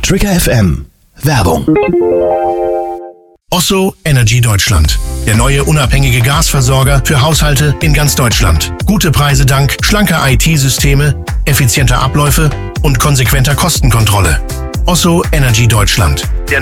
Trigger FM Werbung. Osso Energy Deutschland. Der neue unabhängige Gasversorger für Haushalte in ganz Deutschland. Gute Preise dank schlanker IT-Systeme, effizienter Abläufe und konsequenter Kostenkontrolle. Osso Energy Deutschland.